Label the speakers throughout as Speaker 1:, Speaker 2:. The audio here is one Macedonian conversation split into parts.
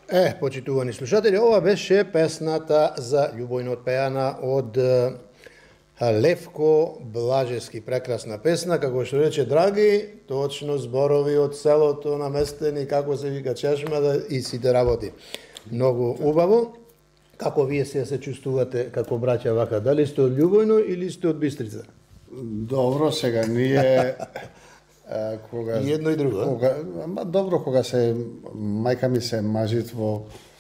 Speaker 1: Почитувани слушатели, ова беше песната за љубовно отпеана од Левко Блажевски. Прекрасна песна, како што рече Драги, точно зборови од селото наместени, како се вика чешма и сите работи. Многу убаво. Како вие се чувствувате како браќа вака? Дали сте од Љубојно или сте од Бистрица?
Speaker 2: Добро, сега ние кога
Speaker 1: и едно и друго.
Speaker 2: Добро, кога се мајка ми се мажит во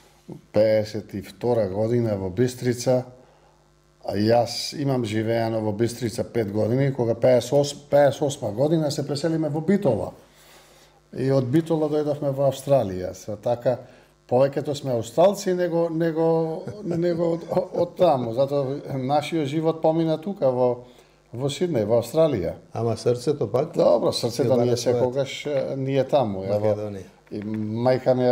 Speaker 2: 52 година во Бистрица, а јас имам живеано во Бистрица 5 години, кога 58 година се преселиме во Битола. И од Битола дојдовме во Австралија. Така повеќето сме австралци него од таму. Затоа нашиот живот помина тука во Сиднеј, во Австралија.
Speaker 1: Ама срцето пак?
Speaker 2: Добро, срцето ние секогаш ние таму. И мајка ми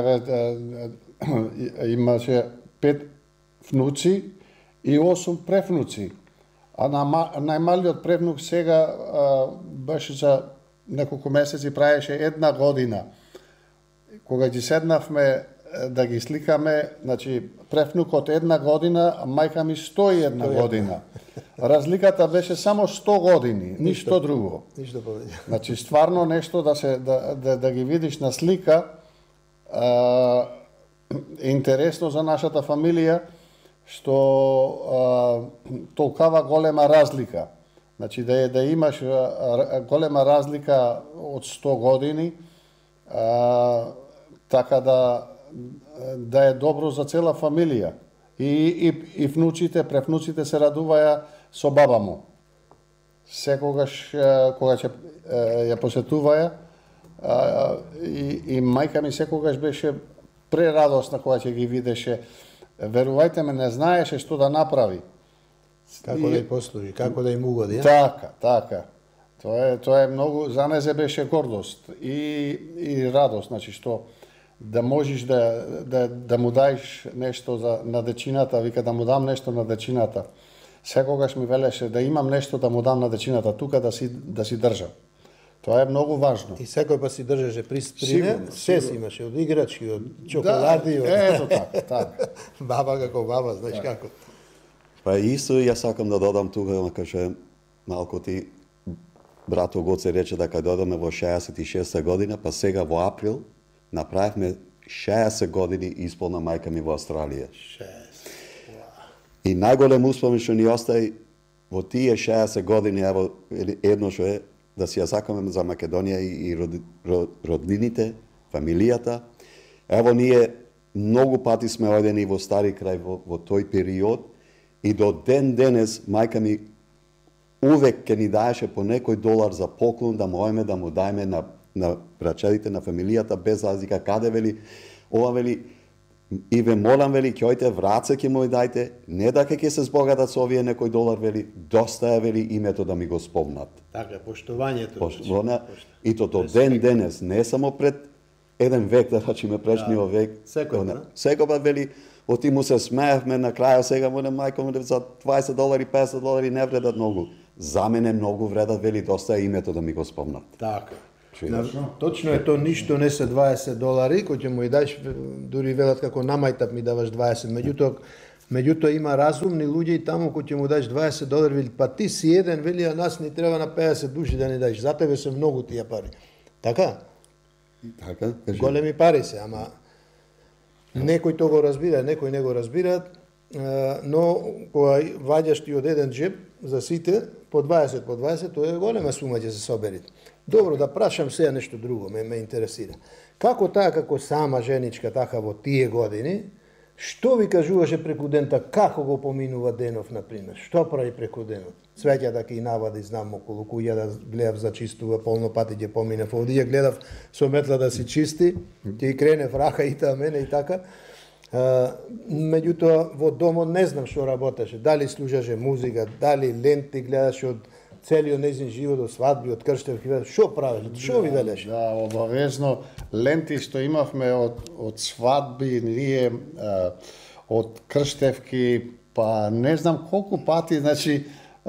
Speaker 2: имаше 5 внуци и 8 превнуци. А најмалиот превнук сега беше за неколку месеци, праеше 1 година. Кога ги седнавме да ги сликаме, значи превнукот 1 година, а мајка ми 101 година. Разликата беше само 100 години, ништо друго.
Speaker 1: Ништо повеќе.
Speaker 2: Значи стварно нешто да ги видиш на слика е интересно за нашата фамилија што толкава голема разлика. Значи да имаш голема разлика од 100 години, така да е добро за цела фамилија. И внуците, превнуците се радуваја со баба му. Секогаш кога ја посетуваја и мајка ми секогаш беше прерадосна кога ќе ги видеше. Верувајте ме, не знаеше што да направи.
Speaker 1: Како да ја послужи, како да им угоди.
Speaker 2: Така. Тоа е многу, за незе беше гордост и радост, значи што да можеш да му даеш нешто на дечината, вика да му дам нешто на дечината. Секогаш ми велеше да имам нешто да му дам на дечината, тука да си држам. Тоа е многу важно.
Speaker 1: И секој па си држеше при не, се си имаше, од играчки, од чоколади,
Speaker 2: ето така.
Speaker 1: Баба како баба, знаеш како.
Speaker 3: Па исто јас сакам да додам тука, каже малку ти брато Гоце рече дека додаме во 66 година, па сега во април направивме 60 години исполна мајка ми во Австралија.
Speaker 1: 6.
Speaker 3: И најголем успомен што ни остаи во тие 60 години, ево едно што е да си ја сакаме за Македонија и роднините, фамилијата. Ево ние многу пати сме одени во Стари крај во тој период и до ден денес мајка ми увек ќе ни даеше по некој долар за поклон да можеме да му дајме на брачадите, на фамилијата, без разлика каде вели, ова вели, и ве молам вели, ќе ојте враца ќе му дајте, не дека ќе се збогатат со овие некој долар вели, доста е вели името да ми го спомнат.
Speaker 1: Така, поштувањето.
Speaker 3: И то до ден денес, не само пред еден век, да речеме прешниот век. Секој вели, оти му се смеевме на крај, сега му мајко му за $20, $50 не вредат многу. За мене многу вредат, вели, доста е името да ми го спомнат.
Speaker 1: Така. Точно е то, ништо не се $20, кој ќе му и даеш, дури велат како намајтап ми даваш 20, меѓутоа има разумни луѓе и таму кој ќе му даеш $20, вели, па ти си еден, вели, а нас ни треба на 50 души да ни даеш, за тебе се многу тие пари. Така?
Speaker 3: Така, кажи.
Speaker 1: Големи пари се, ама некој то го разбира, некој не го разбираат, но кога ваѓаш ти од еден джеб за сите, по 20, тоа е голема сума ќе се собери. Добро, да прашам сега нешто друго, ме интересира. Како таа, како сама женичка, така во тие години, што ви кажуваше преку дента, како го поминува денов, например? Што прави преку денот? Цвеќа да ки навади, знам, околу куја да гледав зачистува, полно пати ќе поминав. Овде ја гледав со метла да си чисти, ќе и кренев рака и таа мене и така. Меѓутоа, во домот не знам што работеше. Дали слушаше музика, дали ленти гледаше од целиот нејзин живот, од свадби, од крштевки, што правеше, што ви велеше?
Speaker 2: Да, обавезно, ленти што имавме од свадби, ние од крштевки, па не знам колку пати, значи,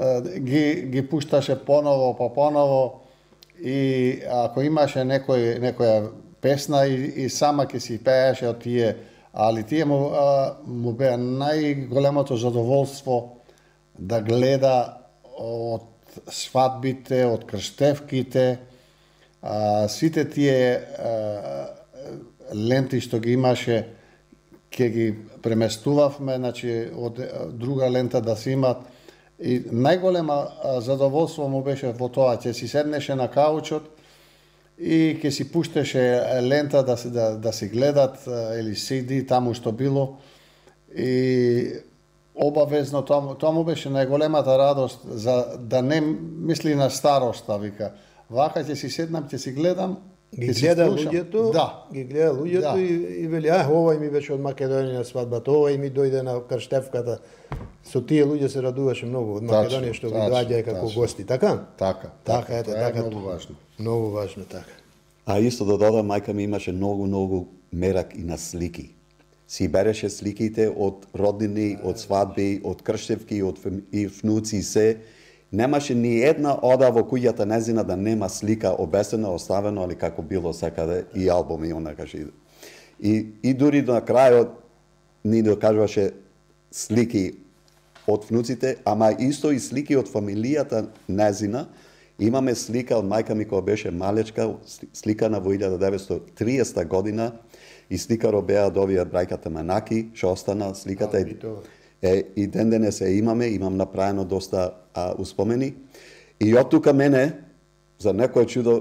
Speaker 2: ги пушташе поново, и ако имаше некоја песна и сама ќе си пееше од тие али тие му беа најголемото задоволство да гледа од свадбите, од крштевките, сите тие ленти што ги имаше, ќе ги преместувавме, значи од друга лента да се имат. И најголема задоволство му беше во тоа, ќе си седнеше на каучот и ќе си пуштеше лента да си гледат или CD таму што било. И обавезно тоа му беше најголемата радост, за да не мисли на староста, вика. Вака ќе си седнам, ќе си гледам,
Speaker 1: ги гледа луѓето,
Speaker 2: Да.
Speaker 1: и вели, овој ми беше од Македонија на свадбата, овој ми дојде на крштевката. Со тие луѓе се радуваше многу од Македонија што ги доаѓаја како гости, така?
Speaker 2: Така.
Speaker 1: Така.
Speaker 2: Е многу важно.
Speaker 1: Многу важно, така.
Speaker 3: А исто да додам, мајка ми имаше многу мерак и на слики. Си береше сликите од роднини, од свадби, од крштевки, од и внуци се. Немаше ни една ода во куќата незина да нема слика обесена, оставено, али како било секаде, и албуми онакаш. И дури на крајот ни докажуваше слики од внуците, ама исто и слики од фамилијата незина. Имаме слика од мајка ми која беше малечка, сликана во 1930 година, и сликаро беа од овие брајката Манаки, што остана сликата. И ден денес имам направено доста успомени. И од тука мене, за некој чудо,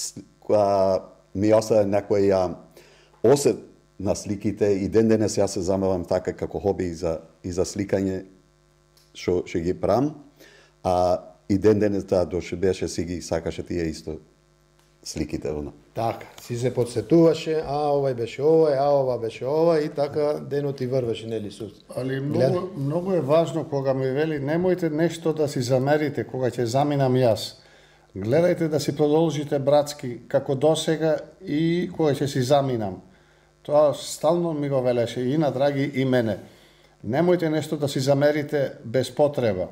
Speaker 3: ми остава некој осет на сликите, и ден денес јас се замавам така како хоби и за сликање, што ги правам. И ден денес дошо беше си ги сакаше тие исто сликите.
Speaker 1: Така, си се подсетуваше, овај беше овај, ова беше ова, и така денот и врвеше, нели Сус?
Speaker 2: Али многу е важно кога ми вели, немојте нешто да си замерите кога ќе заминам јас. Гледајте да си продолжите братски како досега и кога ќе си заминам. Тоа стално ми го велеше и на Драги и мене. Немојте нешто да си замерите без потреба.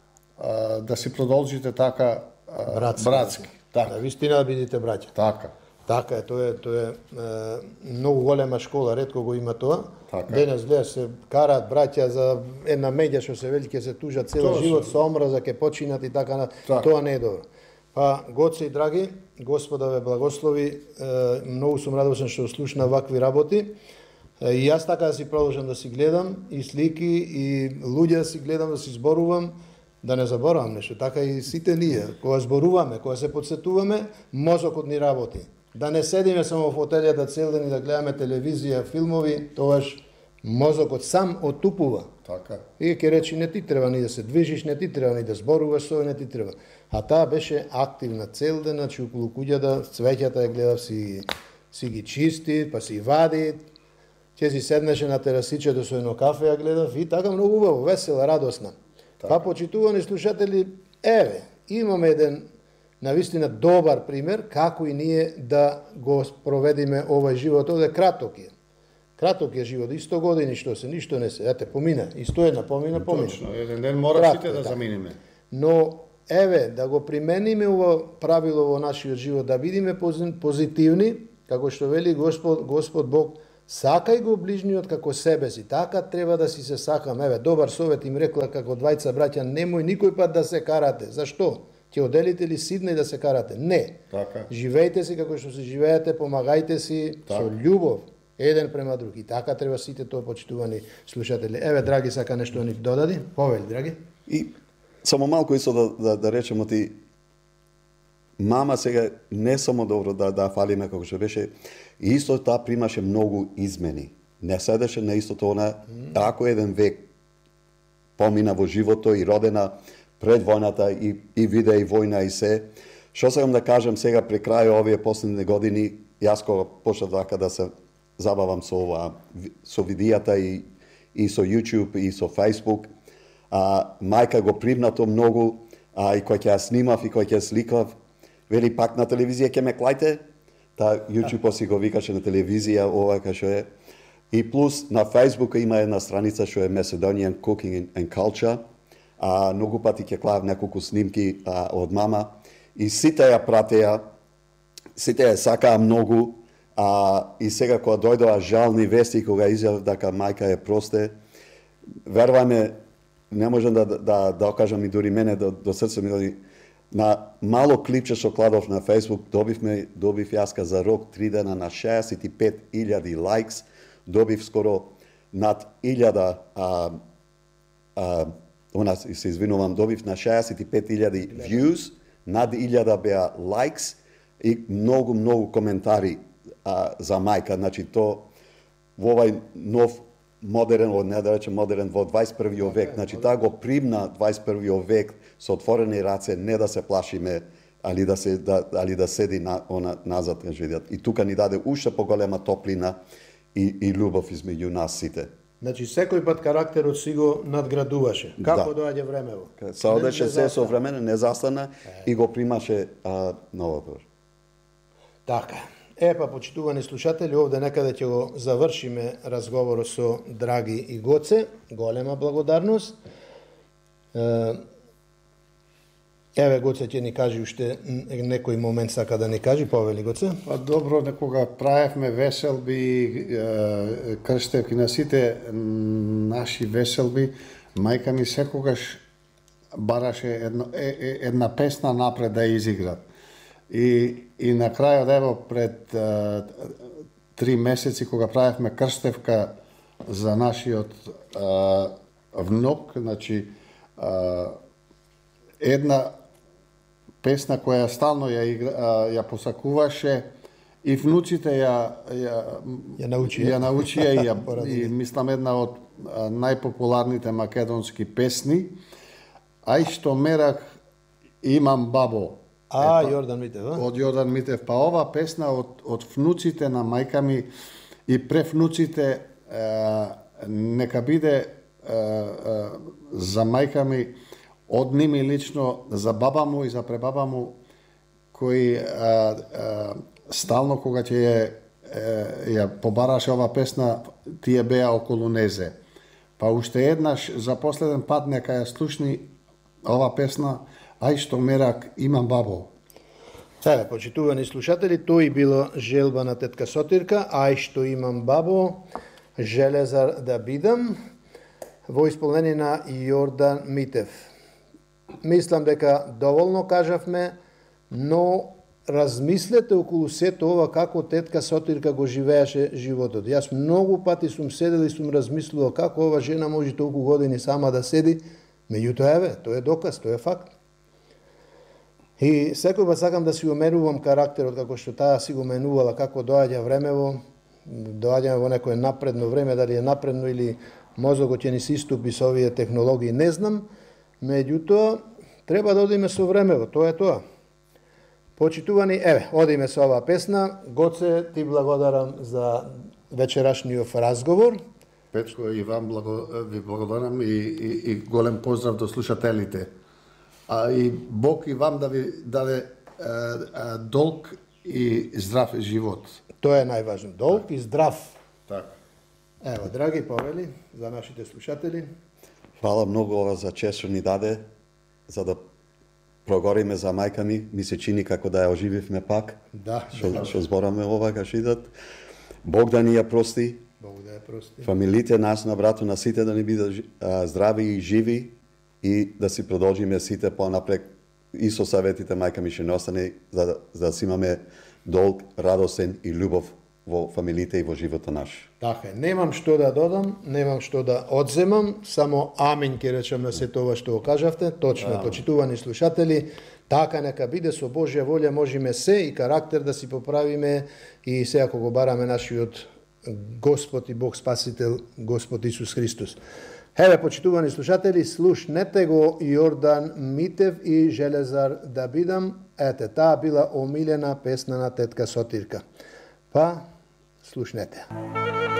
Speaker 2: Да си продолжите така братски.
Speaker 1: Така, вистина да бидите браќа. Така е, тоа е многу голема школа, ретко го има тоа. Денес гледаш се караат браќа за една медја што се вели ќе се тужат цел живот со омраза, ќе починат и така. Тоа не е добро. Па, Гоце и драги, Господа ве благослови, многу сум радосен што слушна вакви работи. И јас така да си продолжам да си гледам и слики и луѓе да си гледам, да си зборувам, да не заборавам нешто. Така и сите ние, кога зборуваме, кога се подсетуваме, мозокот ни работи. Да не седиме само во фотелјата цел ден и да гледаме телевизија, филмови, тогаш мозокот сам отупува.
Speaker 2: Така.
Speaker 1: И ќе речи не ти треба ни да се движиш, не ти треба ни да зборуваш, со не ти треба. А таа беше активна цел ден, значи околу куќата, цвеќата ја гледав си ги чисти, па си вади. Ќе си седнеше на терасичето со едно кафе ја гледав и така многу убаво, весела, радосна. Па, почитувани слушатели, еве, имаме еден навистина добар пример како и ние да го проведиме овој живот. Овде краток е. Краток е живот, 100 години што се, ништо не се. Ете, помина, и 101 помина.
Speaker 2: Точно, еден ден мора сите да заминиме.
Speaker 1: Но, еве, да го примениме ово правило во нашиот живот, да бидеме позитивни, како што вели Господ Бог, сакај го ближниот како себе си. Така треба да си се сакам. Еве, добар совет им рекла како двајца браќа, немој никој пат да се карате. Зашто? Ќе оделите ли Сиднеј да се карате? Не.
Speaker 2: Така.
Speaker 1: Живејте си како што се живеете, помагајте си со љубов, еден према друг. И така треба сите тоа, почитувани слушатели. Еве, драги, сака нешто ни додади? Повели, драги.
Speaker 3: И само малку исто да речемо ти, мама сега не само добро да фалиме како што беше, исто таа примаше многу измени. Не седеше на истото она, ако еден век помина во живото и родена пред војната и виде и војна и се. Што сакам да кажам сега при крај овие последни години, јас кога почнав така да се забавам со видејата и со YouTube и со Facebook, мајка го примнато многу, и кој ќе ја снимав и кој ќе ја сликав, вели пак на телевизија ќе ме клајте, YouTube си го викаше на телевизија, ова кај што е. И плюс на Facebook има една страница што е Macedonian Cooking and Culture, многу пати ќе клав неколку снимки од мама, и сите ја пратеа, сите ја сакаа многу, И сега кога дојдоа жални вести, кога изјавив дека мајка е просте, вервајме, не можам да окажам и дури мене до срце ми дојде. На мало клипче што кладов на Facebook, добив јаска за рок 3 дена на 65.000 лайкс, добив скоро над 1000 се извинувам, добив на 65.000 views, над 1000 беа лайкс и многу коментари за мајка. Значи то во овај нов модерен, не да речем модерен, во 21. век. Значи таа го примна 21. век со отворени раце, не да се плашиме, али да седи назад на жидот. И тука ни даде уште поголема топлина и љубов измеѓу нас сите.
Speaker 1: Значи секој пат карактерот си го надградуваше. Како доаѓа времево?
Speaker 3: Се одеше се со време, не застана и го примаше новото.
Speaker 1: Така. Па, почитувани слушатели, овде некаде ќе го завршиме разговорот со Драги и Гоце. Голема благодарност. Еве, Гоце ќе ни кажи уште некој момент сака да ни кажи, повели Гоце.
Speaker 2: Па добро, некога правевме веселби, крштевки на сите наши веселби, мајка ми секогаш бараше една песна напред да изиграт. И на крајот, ево, пред 3 месеци, кога правевме крстевка за нашиот внук, значи, една песна која стално ја посакуваше и внуците ја научија и мислам една од најпопуларните македонски песни. Ај што мерак имам бабо.
Speaker 1: Јордан Митев,
Speaker 2: Од Јордан Митев. Па ова песна од внуците на мајка ми и превнуците нека биде за мајка ми, од ними лично, за баба му и за пребаба му, кои стално кога ќе ја побараше ова песна, тие беа околу незе. Па уште еднаш, за последен пат, нека ја слушни ова песна, Ај што мерак имам бабо.
Speaker 1: Сега, почитувани слушатели, тој било желба на тетка Сотирка, Ај што имам бабо, железар да бидам, во исполнение на Јордан Митев. Мислам дека доволно кажавме, но размислете околу сето ова како тетка Сотирка го живееше животот. Јас многу пати сум седел и сум размислувал како ова жена може толку години сама да седи, меѓутоа еве, тоа е доказ, тоа е факт. И секој пат сакам да си го менувам карактерот како што таа си го менувала, како доаѓа времево, доаѓаме во некое напредно време, дали е напредно или мозокот ќе ни се иступи со овие технологии, не знам, меѓутоа треба да одиме со времево, тоа е тоа. Почитувани, еве, одиме со оваа песна. Гоце, ти благодарам за вечерашниот разговор.
Speaker 2: Петко, и вам ви благодарам и голем поздрав до слушателите. И Бог и вам да ви даде долг и здрав живот.
Speaker 1: Тоа е најважно. Долг и здрав.
Speaker 2: Така.
Speaker 1: Ево, драги повели за нашите слушатели.
Speaker 3: Фала многу ова за чест што ни даде, за да прогориме за мајка ми се чини како да ја ожививме пак.
Speaker 1: Да.
Speaker 3: Што збораме ова кашидат. Бог да ни ја прости.
Speaker 1: Бог да ја прости.
Speaker 3: Фамилите нас на брато на сите да ни бидат здрави и живи и да си продолжиме сите понапред и со саветите мајка ми ќе не остане за да си имаме долг, радосен и љубов во фамилите и во животот наш.
Speaker 1: Така е, немам што да додам, немам што да одземам, само амин ќе речам на сето ова што го кажавте. Точно, почитувани слушатели, така нека биде, со Божја волја можеме се и карактер да си поправиме и сега кога го бараме нашиот Господ и Бог Спасител, Господ Исус Христос. Еве, почитувани слушатели, слушнете го Јордан Митев и Железар да бидам. Ете, таа била омилена песна на тетка Сотирка. Па, слушнете.